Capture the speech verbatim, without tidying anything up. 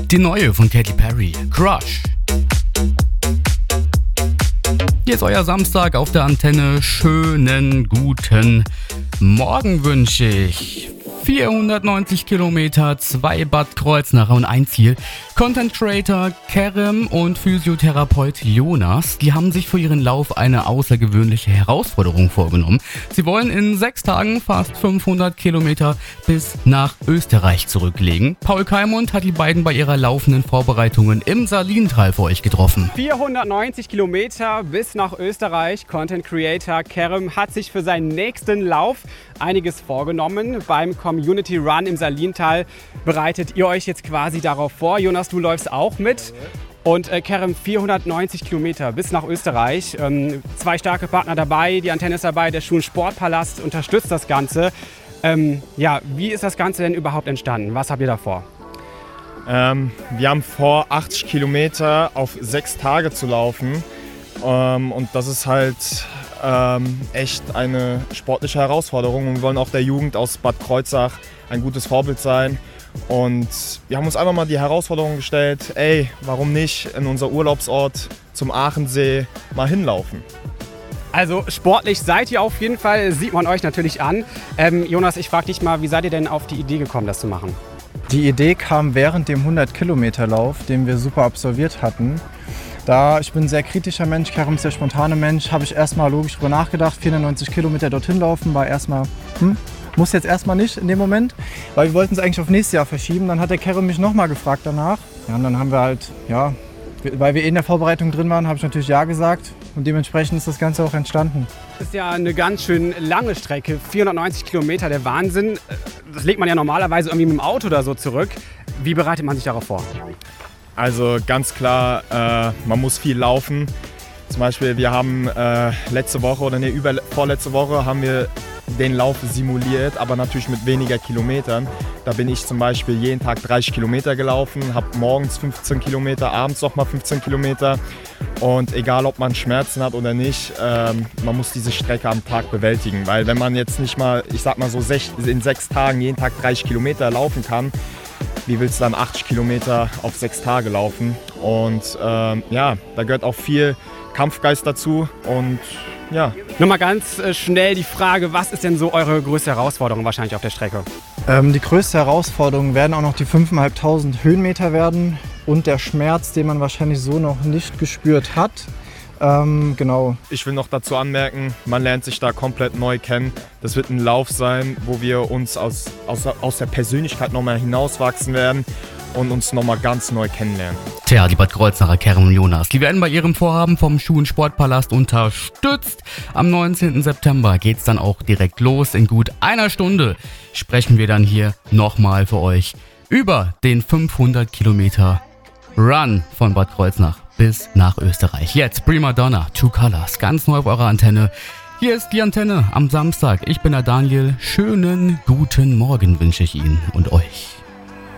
Die neue von Katy Perry, Crush. Hier ist euer Samstag auf der Antenne. Schönen guten Morgen wünsche ich. vierhundertneunzig Kilometer, zwei Bad Kreuznacher und ein Ziel. Content Creator Kerem und Physiotherapeut Jonas, die haben sich für ihren Lauf eine außergewöhnliche Herausforderung vorgenommen. Sie wollen in sechs Tagen fast fünfhundert Kilometer bis nach Österreich zurücklegen. Paul Keimund hat die beiden bei ihrer laufenden Vorbereitungen im Salintal für euch getroffen. vierhundertneunzig Kilometer bis nach Österreich. Content Creator Kerem hat sich für seinen nächsten Lauf einiges vorgenommen. Beim Community Run im Salintal bereitet ihr euch jetzt quasi darauf vor. Jonas, du läufst auch mit. Und äh, Kerem, vierhundertneunzig Kilometer bis nach Österreich. Ähm, zwei starke Partner dabei, die Antenne ist dabei, der Schulen Sportpalast unterstützt das Ganze. Ähm, ja, wie ist das Ganze denn überhaupt entstanden? Was habt ihr da vor? Ähm, wir haben vor, achtzig Kilometer auf sechs Tage zu laufen. Ähm, und das ist halt ähm, echt eine sportliche Herausforderung. Und wir wollen auch der Jugend aus Bad Kreuznach ein gutes Vorbild sein. Und wir haben uns einfach mal die Herausforderung gestellt, ey, warum nicht in unser Urlaubsort zum Aachensee mal hinlaufen? Also sportlich seid ihr auf jeden Fall, sieht man euch natürlich an. Ähm, Jonas, ich frage dich mal, wie seid ihr denn auf die Idee gekommen, das zu machen? Die Idee kam während dem hundert-Kilometer-Lauf, den wir super absolviert hatten. Da ich bin ein sehr kritischer Mensch, Kerem ist der spontane Mensch, habe ich erstmal logisch drüber nachgedacht. vierhundertneunzig Kilometer dorthin laufen war erstmal, hm, muss jetzt erstmal nicht in dem Moment, weil wir wollten es eigentlich auf nächstes Jahr verschieben. Dann hat der Kerem mich nochmal gefragt danach. Ja, und dann haben wir halt, ja, weil wir eh in der Vorbereitung drin waren, habe ich natürlich ja gesagt. Und dementsprechend ist das Ganze auch entstanden. Das ist ja eine ganz schön lange Strecke, vierhundertneunzig Kilometer, der Wahnsinn. Das legt man ja normalerweise irgendwie mit dem Auto oder so zurück. Wie bereitet man sich darauf vor? Also ganz klar, äh, man muss viel laufen. Zum Beispiel, wir haben äh, letzte Woche oder nee, über, vorletzte Woche haben wir den Lauf simuliert, aber natürlich mit weniger Kilometern. Da bin ich zum Beispiel jeden Tag dreißig Kilometer gelaufen, habe morgens fünfzehn Kilometer, abends nochmal fünfzehn Kilometer. Und egal, ob man Schmerzen hat oder nicht, ähm, man muss diese Strecke am Tag bewältigen. Weil wenn man jetzt nicht mal, ich sag mal so sech, in sechs Tagen jeden Tag dreißig Kilometer laufen kann, wie willst du dann achtzig Kilometer auf sechs Tage laufen? Und ähm, ja, da gehört auch viel Kampfgeist dazu und ja. Nochmal ganz äh, schnell die Frage, was ist denn so eure größte Herausforderung wahrscheinlich auf der Strecke? Ähm, die größte Herausforderung werden auch noch die fünftausendfünfhundert Höhenmeter werden und der Schmerz, den man wahrscheinlich so noch nicht gespürt hat. Ähm, genau. Ich will noch dazu anmerken, man lernt sich da komplett neu kennen. Das wird ein Lauf sein, wo wir uns aus, aus, aus der Persönlichkeit nochmal hinauswachsen werden und uns nochmal ganz neu kennenlernen. Tja, die Bad Kreuznacher Kerem und Jonas, die werden bei ihrem Vorhaben vom Schulen Sportpalast unterstützt. Am neunzehnten September geht's dann auch direkt los. In gut einer Stunde sprechen wir dann hier nochmal für euch über den fünfhundert Kilometer Run von Bad Kreuznach bis nach Österreich. Jetzt Prima Donna, Two Colors, ganz neu auf eurer Antenne. Hier ist die Antenne am Samstag. Ich bin der Daniel. Schönen guten Morgen wünsche ich Ihnen und euch.